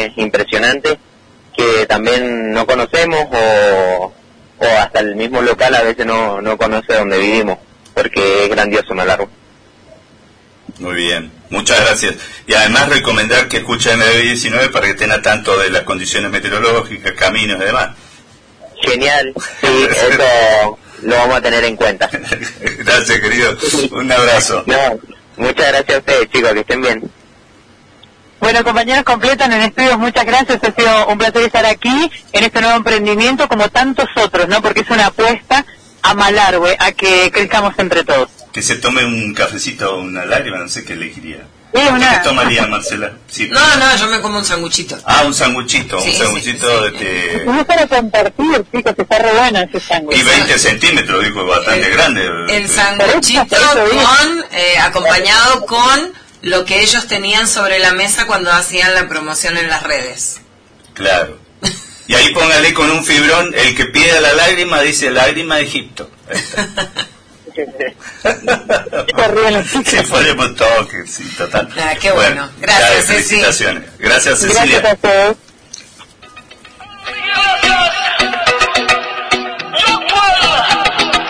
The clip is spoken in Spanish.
lugares impresionantes que también no conocemos o hasta el mismo local a veces no conoce donde vivimos, porque es grandioso Malargüe. Muy bien, muchas gracias. Y además recomendar que escuchen MB19 para que estén a tanto de las condiciones meteorológicas, caminos y demás. Genial, sí, eso lo vamos a tener en cuenta. Gracias, querido. Un abrazo. No, muchas gracias a ustedes, chicos, que estén bien. Bueno, compañeros, completan en estudios, muchas gracias, ha sido un placer estar aquí en este nuevo emprendimiento como tantos otros, ¿no? Porque es una apuesta a Malargüe, a que crezcamos entre todos. Que se tome un cafecito o una lágrima, no sé qué elegiría. Sí, ¿Qué tomaría, Marcela? Sí, No, yo me como un sanguchito. Ah, un sanguchito, Sí, un sanguchito sí. No para compartir, chicos, está re bueno ese sándwich. Y 20 centímetros, dijo, bastante grande. El sanguchito acompañado con lo que ellos tenían sobre la mesa cuando hacían la promoción en las redes. Claro. Y ahí póngale con un fibrón, el que pide la lágrima dice lágrima de Egipto. Ahí está. Sí, ponemos toque, sí, total. Qué bueno. Gracias, felicitaciones. Gracias, Cecilia. Gracias a todos.